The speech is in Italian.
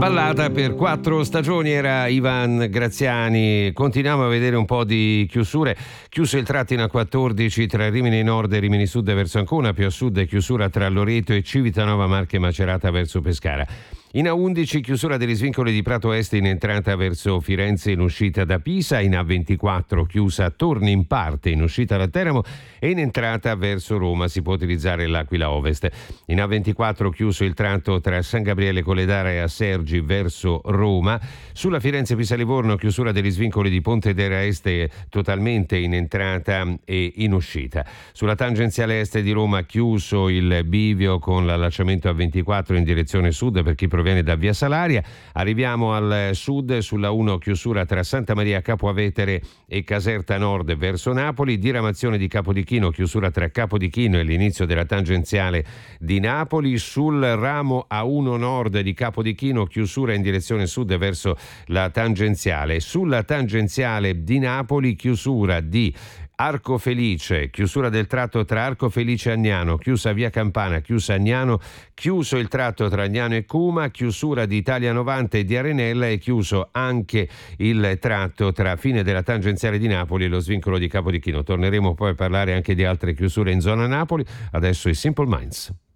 Ballata per 4 stagioni era Ivan Graziani. Continuiamo a vedere un po' di chiusure. Chiuso il tratto in A14 tra Rimini Nord e Rimini Sud verso Ancona, più a sud chiusura tra Loreto e Civitanova Marche Macerata verso Pescara. In A11 chiusura degli svincoli di Prato Est in entrata verso Firenze in uscita da Pisa, in A24 chiusa torni in parte in uscita da Teramo e in entrata verso Roma si può utilizzare l'Aquila Ovest. In A24 chiuso il tratto tra San Gabriele Colledara e Assergi verso Roma. Sulla Firenze-Pisa-Livorno chiusura degli svincoli di Ponte d'Era Est totalmente in entrata e in uscita. Sulla tangenziale est di Roma chiuso il bivio con l'allacciamento A24 in direzione sud per chi proviene da Via Salaria. Arriviamo al sud, sulla 1 chiusura tra Santa Maria Capo Avetere e Caserta Nord verso Napoli, diramazione di Capodichino, chiusura tra Capodichino e l'inizio della tangenziale di Napoli. Sul ramo A1 Nord di Capodichino chiusura in direzione sud verso la tangenziale. Sulla tangenziale di Napoli chiusura di Arco Felice, chiusura del tratto tra Arco Felice e Agnano, chiusa via Campana, chiusa Agnano, chiuso il tratto tra Agnano e Cuma, chiusura di Italia 90 e di Arenella e chiuso anche il tratto tra fine della tangenziale di Napoli e lo svincolo di Capodichino. Torneremo poi a parlare anche di altre chiusure in zona Napoli. Adesso i Simple Minds.